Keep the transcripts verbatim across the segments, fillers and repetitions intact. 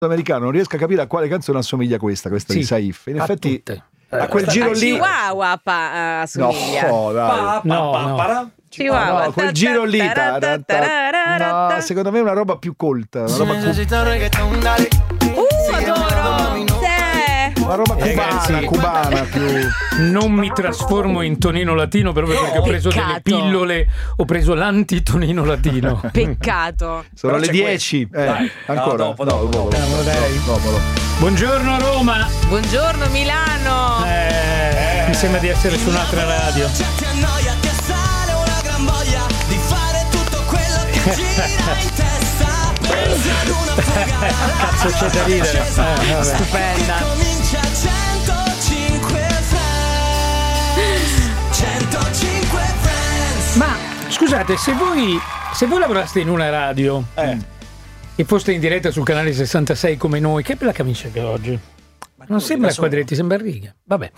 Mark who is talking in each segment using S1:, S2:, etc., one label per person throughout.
S1: americano, non riesco a capire a quale canzone assomiglia questa, questa sì, di Saif. In effetti
S2: a,
S1: a quel giro
S3: a
S1: lì
S3: Chihuahua pa, assomiglia.
S1: No, dai.
S2: Pa, pa,
S4: no,
S2: pa,
S4: no.
S2: pa,
S3: Chihuahua.
S1: No, quel giro lì ta, ta, ta, no, secondo me è una roba più colta, una roba, cu-
S3: Uh, adoro. Sì.
S1: una roba cubana,
S4: Ragazzi,
S1: cubana più.
S4: Non mi trasformo in Tonino Latino proprio perché ho preso
S3: Peccato.
S4: delle pillole, ho preso l'anti-Tonino Latino.
S3: Peccato.
S1: Sono
S2: Però
S1: le
S2: c'è
S1: dieci, eh,
S2: Dai.
S1: ancora.
S2: No, dopo, dopo, dopo.
S1: dopo,
S4: dai.
S1: dopo, dopo.
S4: Buongiorno Roma!
S3: Buongiorno Milano.
S4: Eh, mi sembra di essere su un'altra radio.
S5: Ti annoia, ti assale una gran voglia di fare tutto quello che gira in testa. Pensi ad una fuga.
S4: Cazzo c'è da ridere. Eh, vabbè.
S3: Stupenda.
S5: Comincia centocinque Friends. centocinque Friends.
S4: Ma scusate, se voi, se voi lavoraste in una radio
S2: Eh.
S4: e foste in diretta sul canale sessantasei come noi, che bella camicia che ho oggi. Non sembra a quadretti, sembra a righe. Vabbè.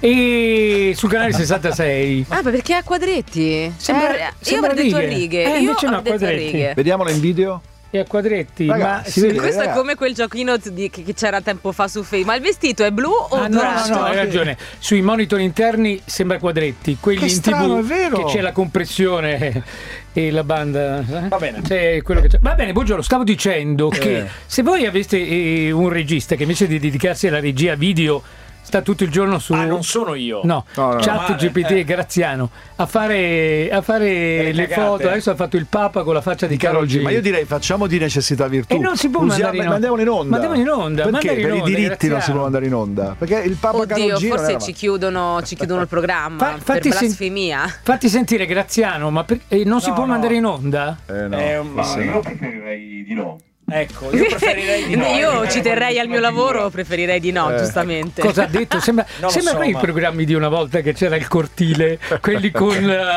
S4: E sul canale sessantasei.
S3: Ah, ma perché a quadretti?
S4: Sembra-
S3: Eh, io
S4: sembra
S3: avrei detto a
S4: righe.
S3: righe.
S4: Eh,
S3: Io
S4: invece no,
S3: avrei detto a
S4: quadretti.
S3: righe.
S1: Vediamola in video.
S4: E a quadretti.
S1: Raga,
S4: ma
S1: si
S4: se-
S1: vede.
S3: Questo è
S1: Raga.
S3: come quel giochino di- che che c'era tempo fa su Facebook. Ma il vestito è blu o
S4: Ah, no, no,
S3: dorato?
S4: no, hai ragione. Sui monitor interni sembra quadretti. Quelli
S1: Che
S4: in
S1: strano,
S4: tivù
S1: è vero.
S4: che c'è la compressione e la banda. eh?
S2: Va bene.
S4: C'è quello che c'è. Va bene, buongiorno. Stavo dicendo che
S1: Eh.
S4: se voi aveste eh, un regista che invece di dedicarsi alla regia video sta tutto il giorno su.
S2: Ah, non sono io.
S4: No,
S1: No, no,
S4: Chat
S2: no.
S4: G P T
S2: Eh.
S4: e Graziano a fare, a fare
S2: Le
S4: le
S2: cagate.
S4: foto. Adesso ha fatto il Papa con la faccia di Karol G.
S1: Ma io direi facciamo di necessità virtù.
S4: E non si può
S1: Usiamo-
S4: mandare in onda.
S1: mandiamolo in onda.
S4: Mandiamolo in onda,
S1: Perché
S4: mandali in
S1: per
S4: onda,
S1: i diritti non si
S4: Graziano.
S1: può mandare in onda? Perché il Papa Karol
S3: Oddio,
S1: G non
S3: forse
S1: era-
S3: ci chiudono, ci chiudono il programma
S4: Fa-
S3: per
S4: fatti sen-
S3: blasfemia.
S4: Fatti sentire Graziano, ma per- eh, non si
S2: No,
S4: può
S2: no.
S4: mandare in onda?
S1: Eh, no.
S2: Eh, ma
S1: Sì.
S2: io
S6: preferirei di no.
S2: Ecco, io preferirei di no.
S3: Io ci terrei al mio lavoro, preferirei di no,
S1: Eh.
S3: giustamente.
S4: Cosa ha detto? Sembra,
S2: Non lo
S4: sembra
S2: so,
S4: quei
S2: ma-
S4: programmi di una volta che c'era il cortile, quelli con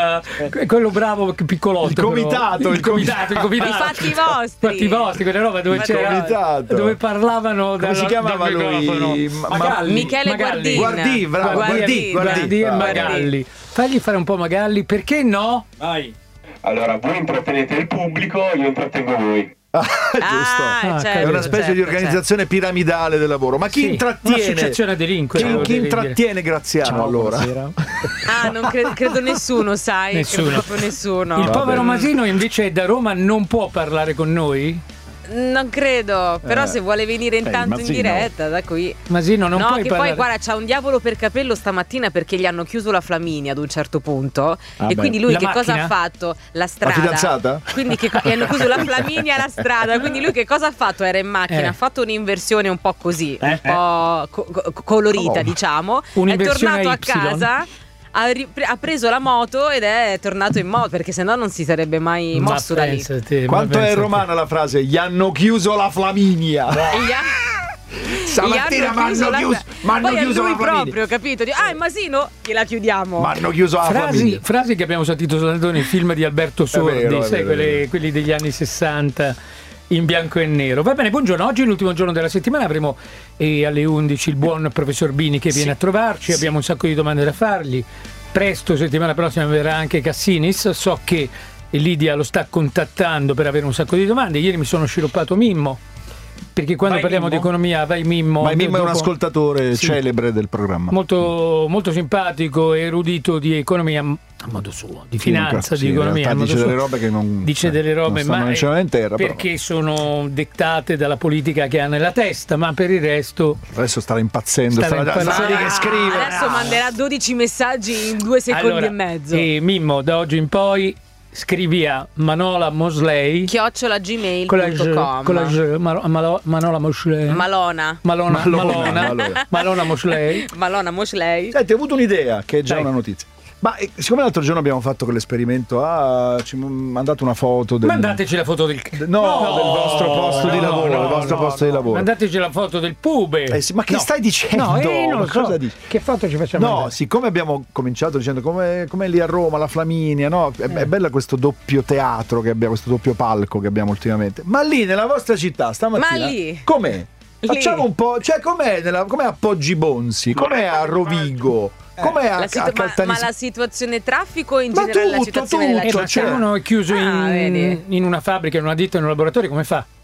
S4: eh, quello bravo piccolotto.
S1: Il
S4: però.
S1: comitato,
S4: il
S1: il
S4: comitato, il comitato.
S3: I fatti vostri.
S4: Fatti vostri, quella roba dove
S3: Il
S4: c'era
S1: comitato.
S4: dove parlavano
S1: Come
S4: dal,
S1: si chiamava
S4: dal
S1: lui?
S4: microfono.
S1: Ma-
S2: Magalli.
S3: Michele
S4: Magalli.
S3: Guardin.
S1: Guardì, bravo,
S4: Guardì,
S1: Guardì,
S4: Guardì e
S1: bravo.
S4: Magalli. Fagli fare un po' Magalli, perché no?
S2: Vai.
S6: Allora, voi intrattenete il pubblico, io intrattengo voi.
S1: Ah, giusto.
S3: Ah,
S4: Ah,
S3: certo,
S1: È una specie
S3: certo,
S1: di organizzazione piramidale del lavoro. Ma chi
S4: Sì,
S1: intrattiene?
S4: un'associazione a delinquere.
S1: Chi,
S4: devo
S1: chi
S4: dire.
S1: intrattiene Graziano allora?
S3: certo. Ah, non cre- credo nessuno, sai?
S4: Nessuno.
S3: Credo proprio nessuno.
S4: Il
S1: Vabbè.
S4: povero Masino invece da Roma non può parlare con noi?
S3: Non credo, però
S1: Eh.
S3: se vuole venire intanto in
S1: Mazzino.
S3: diretta, da qui.
S4: Masino non
S3: no,
S4: puoi
S3: che
S4: parlare.
S3: poi guarda, c'ha un diavolo per capello stamattina perché gli hanno chiuso la Flaminia ad un certo punto.
S1: Ah,
S3: e
S1: beh.
S3: quindi lui
S4: La
S3: che cosa
S4: macchina?
S3: ha fatto? La strada.
S1: fidanzata?
S3: Quindi che co- gli hanno chiuso la Flaminia alla strada. Quindi lui che cosa ha fatto? Era in macchina,
S4: Eh.
S3: ha fatto un'inversione un po' così, un
S2: Eh,
S3: po' co- co- colorita,
S1: Oh.
S3: diciamo. È
S4: Un'inversione
S3: tornato a
S4: a Y.
S3: casa. Ha, ri- ha preso la moto ed è tornato in moto perché sennò non si sarebbe mai
S4: Ma
S3: mosso da lì.
S4: pensate, ma
S1: Quanto è
S4: pensate.
S1: romana la frase? Gli hanno chiuso la Flaminia.
S3: E gli ha-
S1: Stamattina
S3: gli
S1: mi hanno
S3: la-
S1: chiuso, m'hanno
S3: Poi è
S1: chiuso
S3: lui
S1: la Flaminia.
S3: proprio, capito? Di- Ah, il Masino, gliela chiudiamo.
S1: Mi hanno chiuso la
S4: Frasi,
S1: Flaminia.
S4: frasi che abbiamo sentito soltanto nei film di Alberto Sordi,
S1: vero, è
S4: sai,
S1: vero,
S4: quelle-
S1: è vero.
S4: quelli degli anni sessanta in bianco e nero. Va bene, buongiorno. Oggi è l'ultimo giorno della settimana, avremo eh, alle undici il buon professor Bini che viene a trovarci, abbiamo un sacco di domande da fargli. Presto, settimana prossima, verrà anche Cassinis. So che Lidia lo sta contattando per avere un sacco di domande. Ieri mi sono sciroppato Mimmo, perché quando
S2: Vai,
S4: parliamo
S2: Mimmo.
S4: di economia, vai Mimmo.
S1: Ma Mimmo è un
S4: dopo-
S1: ascoltatore
S4: Sì.
S1: celebre del programma.
S4: molto, molto simpatico, erudito di economia a modo suo, di finanza,
S1: Sì,
S4: di
S1: in
S4: economia.
S1: realtà
S4: a modo
S1: dice
S4: suo.
S1: delle robe che non
S4: Dice
S1: eh,
S4: delle robe,
S1: non stanno
S4: ma
S1: nel cielo né in terra, però.
S4: perché sono dettate dalla politica che ha nella testa, ma per il resto
S1: Adesso starà impazzendo,
S4: Starà
S1: starà,
S4: impazzendo.
S1: starà lì che scrive.
S3: Adesso manderà dodici messaggi in due secondi
S4: allora,
S3: e mezzo.
S4: E Mimmo, da oggi in poi scrivi a Manola Mosley
S3: chiocciola gmail
S4: con la
S3: punto
S4: G-
S3: com.
S4: con la G- Malo- Malo- Manola Mosley
S3: Malona.
S4: Malona
S1: Malona,
S4: Malona
S1: Malona.
S4: Malona Mosley.
S3: Malona Mosley.
S1: Senti, ho avuto un'idea che è già
S4: Dai.
S1: una notizia. Ma eh, siccome l'altro giorno abbiamo fatto quell'esperimento, ah, ci ha mandato una foto del,
S4: Mandateci la foto del
S1: no, del vostro posto di
S4: no,
S1: lavoro,
S4: no,
S1: del vostro
S4: no,
S1: posto di
S4: no.
S1: lavoro.
S4: Mandateci la foto del pube.
S1: Eh sì, ma che
S4: No.
S1: stai dicendo?
S4: No, eh, non
S1: Ma
S4: lo so.
S1: cosa dici?
S4: Che foto ci facciamo
S1: No,
S4: mandare?
S1: siccome abbiamo cominciato dicendo come come lì a Roma, la Flaminia, no? È,
S4: Eh.
S1: è bello questo doppio teatro che abbiamo, questo doppio palco che abbiamo ultimamente. Ma lì nella vostra città stamattina,
S3: Ma lì?
S1: com'è?
S3: Lì.
S1: Facciamo un po', cioè com'è, nella, com'è a Poggi Bonsi, com'è a Rovigo, com'è a,
S3: La situ-
S1: a
S3: ma,
S1: Caltanissetta?
S3: ma la situazione traffico o in
S1: Ma
S3: generale la
S1: tutto,
S3: situazione della
S4: Eh,
S1: tutto,
S4: ma
S3: città?
S4: se uno è chiuso
S3: Ah,
S4: in,
S3: vedi.
S4: in una fabbrica, in una ditta, in un laboratorio, come fa?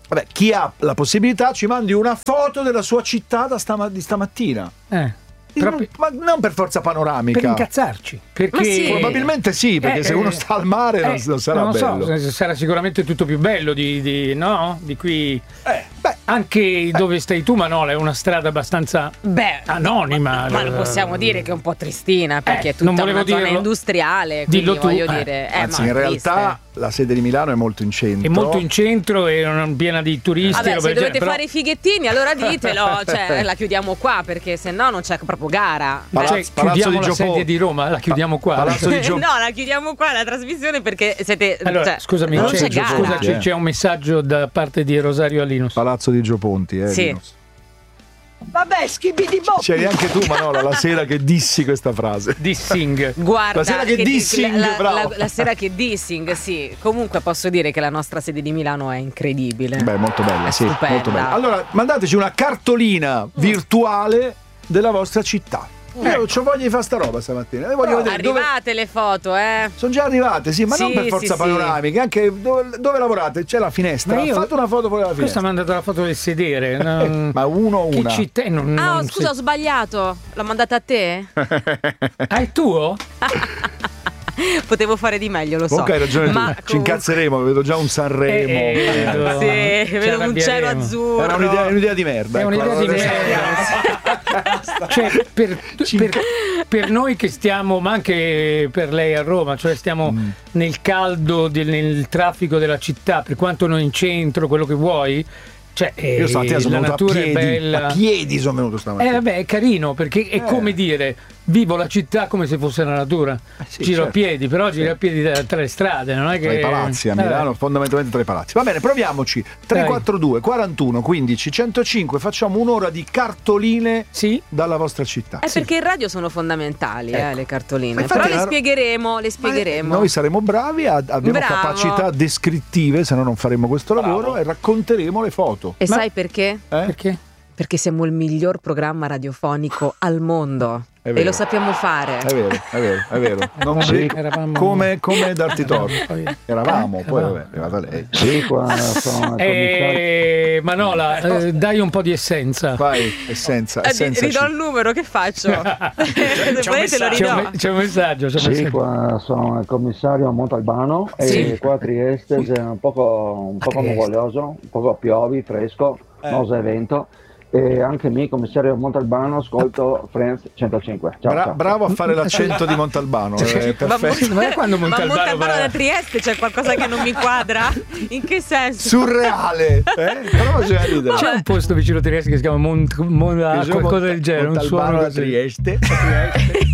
S1: Vabbè, chi ha la possibilità ci mandi una foto della sua città da stama- di stamattina.
S4: Eh. Troppi...
S1: Ma non per forza panoramica.
S4: Per incazzarci. Perché...
S3: sì.
S1: Probabilmente sì, perché
S4: Eh,
S1: se uno
S4: eh,
S1: sta al mare non,
S4: eh,
S1: non sarà
S4: non lo
S1: bello.
S4: so, sarà sicuramente tutto più bello di, di, no? Di qui.
S1: Eh, beh,
S4: Anche dove stai tu, Manola, è una strada abbastanza
S3: Beh,
S4: anonima.
S3: ma lo possiamo dire che è un po' tristina perché
S4: Eh,
S3: è tutta
S4: non volevo
S3: una zona
S4: dirlo.
S3: industriale, quindi
S4: Dillo tu,
S3: voglio
S4: eh.
S3: dire, eh,
S1: anzi,
S3: ma
S1: in
S3: è triste.
S1: realtà la sede di Milano è molto in centro.
S4: È molto in centro e piena di turisti.
S3: Vabbè,
S4: roba
S3: se
S4: del
S3: dovete
S4: genere,
S3: fare i fighettini, allora ditelo, cioè la chiudiamo qua perché se no non c'è proprio gara.
S4: però,
S1: Palazzo-
S4: cioè,
S1: Palazzo
S4: chiudiamo
S1: di
S4: la
S1: Giocondo.
S4: sede di Roma, la chiudiamo qua.
S1: Palazzo di Gio-
S3: no, la chiudiamo qua la trasmissione perché siete
S4: Allora,
S3: cioè,
S4: scusami,
S3: non
S1: c'è-
S3: c'è,
S1: c'è-
S3: gara.
S4: scusa, c'è,
S1: eh.
S4: c'è un messaggio da parte di Rosario Alinus.
S1: Palazzo di Gio Ponti, eh,
S3: Sì.
S1: Linus.
S7: Vabbè, schibidi boh.
S1: C'eri anche tu, Manola, la sera che dissi questa frase.
S4: Dissing.
S3: Guarda,
S1: La sera che
S3: di-
S1: dissing,
S3: la,
S1: bravo.
S3: la- la sera che dissing, sì. Comunque posso dire che la nostra sede di Milano è incredibile.
S1: Beh, molto bella,
S3: È
S1: sì,
S3: stupenda.
S1: molto bella. Allora, mandateci una cartolina virtuale della vostra città. Io ho voglia di fare sta roba stamattina. E voglio vedere dove...
S3: Arrivate le foto, eh.
S1: Sono già arrivate, sì, ma non
S3: Sì,
S1: per forza
S3: sì,
S1: panoramiche, anche dove, dove lavorate? C'è la finestra.
S4: Ma io-
S1: Fate una foto fuori dalla
S4: Questa
S1: finestra.
S4: mi ha mandato la foto del sedere. non-
S1: Ma uno o
S4: Che
S1: una?
S4: città? Non,
S3: Ah,
S4: non
S3: scusa, ho
S4: si-
S3: sbagliato. L'ho mandata a te?
S4: Ah, è tuo?
S3: Potevo fare di meglio, lo so.
S1: Comunque hai ragione tu,
S3: Ma
S1: ci
S3: comunque-
S1: incazzeremo, vedo già un Sanremo.
S4: Eh, eh,
S1: Eh,
S3: Sì,
S4: Ci
S3: vedo un cielo
S4: arrabbieremo.
S3: azzurro.
S1: Era un'idea, un'idea di merda.
S4: È
S1: ecco,
S4: un'idea
S1: la-
S4: di
S1: la-
S4: merda. Cioè, per, per- per noi che stiamo, ma anche per lei a Roma, cioè stiamo
S1: Mm.
S4: nel caldo, del- nel traffico della città, per quanto noi in centro, quello che vuoi, cioè, eh,
S1: Io stamattina sono
S4: la
S1: venuto a
S4: natura è
S1: piedi,
S4: bella.
S1: a piedi sono venuto
S4: Eh
S1: stamattina.
S4: vabbè, è carino perché è
S1: Eh.
S4: come dire vivo la città come se fosse la natura.
S1: sì,
S4: Giro
S1: certo.
S4: a piedi, però giro a piedi da- tra le strade, non è che
S1: Tra i palazzi a
S4: Eh,
S1: Milano, fondamentalmente tra i palazzi. Va bene, proviamoci. tre quattro due quarantuno quindici centocinque, facciamo un'ora di cartoline
S4: Sì.
S1: dalla vostra città.
S3: È perché in radio sono fondamentali, eh,
S1: Ecco.
S3: le cartoline.
S1: Ma infatti
S3: Però le
S1: la-
S3: spiegheremo, le
S1: Ma
S3: spiegheremo.
S1: Noi saremo bravi, a- abbiamo
S3: Bravo.
S1: capacità descrittive, se no non faremo questo lavoro
S2: Bravo.
S1: e racconteremo le foto.
S3: E
S4: Ma-
S3: sai perché?
S1: Eh?
S4: Perché?
S3: Perché siamo il miglior programma radiofonico al mondo.
S1: È
S3: E
S1: vero.
S3: lo sappiamo fare.
S1: È vero, è vero, è vero. Non
S4: Sì,
S1: ci-
S4: eravamo-
S1: come, come darti torto.
S4: Poi-
S1: Eravamo, poi
S4: Eravamo.
S1: vabbè, è arrivata lei.
S8: Sì, qua sono
S4: Eh, Manola, eh, dai un po' di essenza.
S1: Vai, essenza,
S3: Eh,
S1: essenza.
S3: ridò il numero, che faccio? Se
S2: C'è un
S3: volete lo
S2: messaggio.
S4: C'è
S3: ridò.
S4: un, me- c'è un messaggio. C'è un
S8: Sì,
S4: messaggio.
S8: qua sono il commissario Montalbano e
S3: Sì.
S8: qua a Trieste c'è un poco, un poco
S4: Trieste.
S8: nuvolioso, un poco piovi, fresco, nosa e vento. E anche me, commissario Montalbano, ascolto Friends centocinque. Ciao,
S1: Bra-
S8: ciao.
S1: bravo a fare l'accento di Montalbano, è
S3: Ma,
S1: perfetto.
S4: Ma è quando
S3: ma
S4: Montalbano
S3: Montalbano
S4: va-
S3: da Trieste c'è qualcosa che non mi quadra? In che senso?
S1: Surreale, eh? Però c'è da ridere.
S4: C'è un posto vicino a Trieste che si chiama Mont, Mon-
S1: Che sono
S4: qualcosa
S1: Mont-
S4: del genere, un
S1: Montalbano
S4: suono
S1: da
S4: così.
S1: Trieste.